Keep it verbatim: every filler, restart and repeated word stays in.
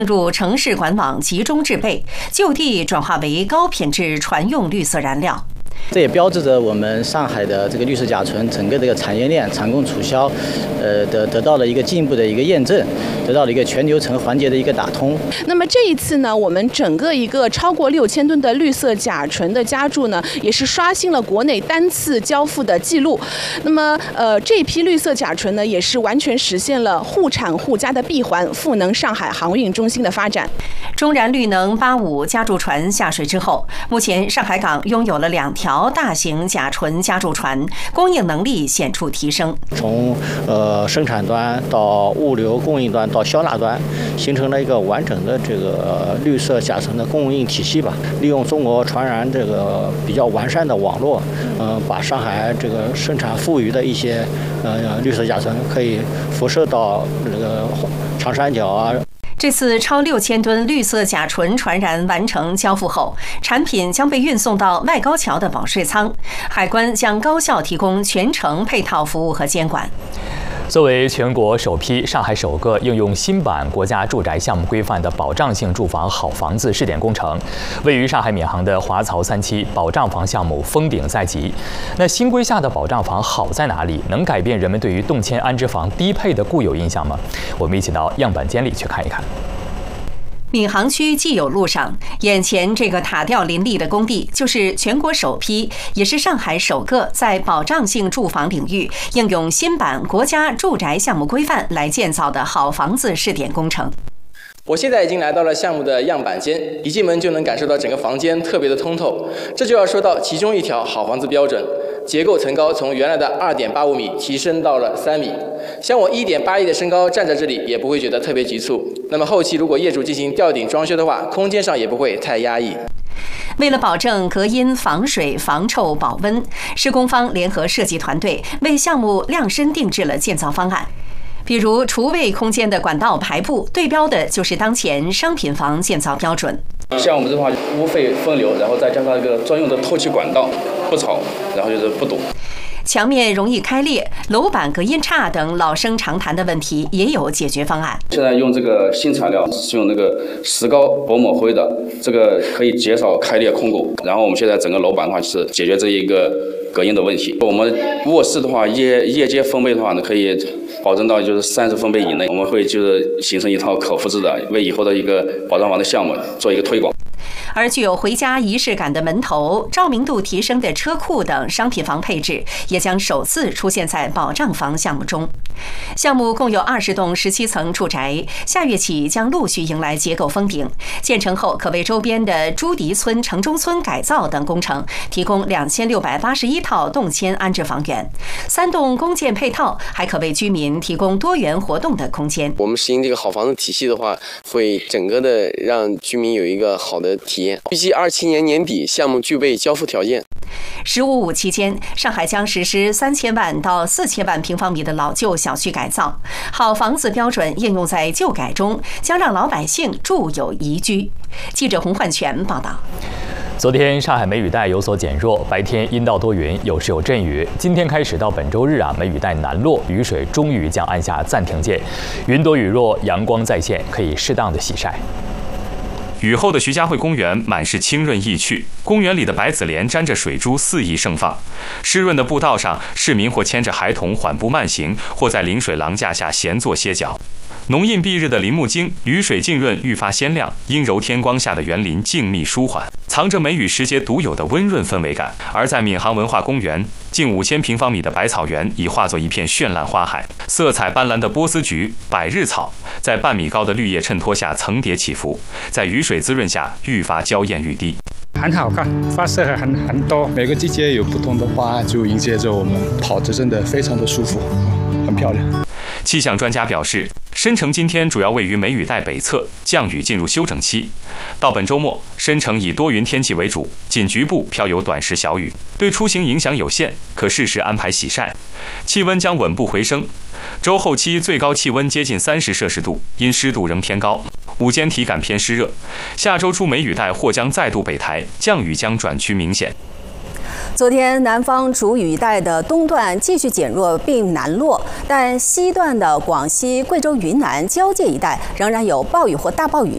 入城市管网集中制备，就地转化为高品质船用绿色燃料。 这也标志着我们上海的这个绿色甲醇整个这个产业链产供储销，呃得得到了一个进一步的一个验证，得到了一个全流程环节的一个打通。 那么这一次呢，我们整个一个超过六千吨的绿色甲醇的加注呢，也是刷新了国内单次交付的记录。那么呃这批绿色甲醇呢，也是完全实现了互产互加的闭环，赋能上海航运中心的发展。 中燃绿能八五加注船下水之后，目前上海港拥有了两条大型甲醇加注船，供应能力显著提升。 从呃生产端到物流供应端到销纳端，形成了一个完整的这个绿色甲醇的供应体系吧。利用中国船燃这个比较完善的网络，嗯、呃，把上海这个生产富余的一些呃绿色甲醇可以辐射到这个长三角啊。 这次超六千吨绿色甲醇船燃完成交付后，产品将被运送到外高桥的保税仓，海关将高效提供全程配套服务和监管。 作为全国首批、上海首个应用新版国家住宅项目规范的保障性住房好房子试点工程，位于上海闵行的华漕三期保障房项目封顶在即。那新规下的保障房好在哪里？能改变人们对于动迁安置房低配的固有印象吗？我们一起到样板间里去看一看。 闵行区既有路上，眼前这个塔吊林立的工地，就是全国首批，也是上海首个在保障性住房领域应用新版国家住宅项目规范来建造的好房子试点工程。 我现在已经来到了项目的样板间，一进门就能感受到整个房间特别的通透。这就要说到其中一条好房子标准，结构层高从原来的 二点八五米提升到了三米。像我 一点八一的身高站在这里也不会觉得特别局促。那么后期如果业主进行吊顶装修的话，空间上也不会太压抑。 为了保证隔音、防水、防臭、保温，施工方联合设计团队为项目量身定制了建造方案。比如厨卫空间的管道排布对标的就是当前商品房建造标准。 像我们这的话，污废分流，然后再加上一个专用的透气管道，不吵，然后就是不堵。 墙面容易开裂、楼板隔音差等老生常谈的问题也有解决方案。 现在用这个新材料，是用那个石膏薄抹灰的，这个可以减少开裂空鼓。然后我们现在整个楼板的话是解决这一个隔音的问题。我们卧室的话，夜夜间分贝的话呢，可以保证到就是三十分贝以内。我们会就是形成一套可复制的，为以后的一个保障房的项目做一个推广。 而具有回家仪式感的门头、照明度提升的车库等商品房配置，也将首次出现在保障房项目中。项目共有二十栋十七层住宅，下月起将陆续迎来结构封顶。建成后，可为周边的朱迪村、城中村改造等工程提供两千六百八十一套动迁安置房源。三栋公建配套还可为居民提供多元活动的空间。 我们实行这个好房子体系的话，会整个的让居民有一个好的体验。预计二七年年底项目具备交付条件。 十五五期间，上海将实施三千万到四千万平方米的老旧小区改造，好房子标准应用在旧改中，将让老百姓住有宜居。记者洪焕全报道。 昨天上海梅雨带有所减弱，白天阴到多云，有时有阵雨。今天开始到本周日啊，梅雨带南落，雨水终于将按下暂停键，云多雨弱，阳光再现，可以适当的洗晒。 雨后的徐家汇公园满是清润意趣，公园里的白紫莲沾着水珠肆意盛放。湿润的步道上，市民或牵着孩童缓步慢行，或在临水廊架下闲坐歇脚。浓荫蔽日的林木茎，雨水浸润愈发鲜亮，阴柔天光下的园林静谧舒缓，藏着梅雨时节独有的温润氛围感。而在闵行文化公园，近五千平方米的百草园已化作一片绚烂花海，色彩斑斓的波斯菊、百日草在半米高的绿叶衬托下层叠起伏，在雨水滋润下愈发娇艳欲滴。 很好看，花色很很多，每个季节有不同的花，就迎接着我们，跑着真的非常的舒服，很漂亮。 气象专家表示，申城今天主要位于梅雨带北侧，降雨进入休整期。到本周末，申城以多云天气为主，仅局部飘有短时小雨，对出行影响有限，可适时安排洗晒。气温将稳步回升，周后期最高气温接近三十摄氏度，因湿度仍偏高，午间体感偏湿热。下周初梅雨带或将再度北抬，降雨将转趋明显。 昨天，南方主雨带的东段继续减弱并南落，但西段的广西、贵州、云南交界一带仍然有暴雨或大暴雨。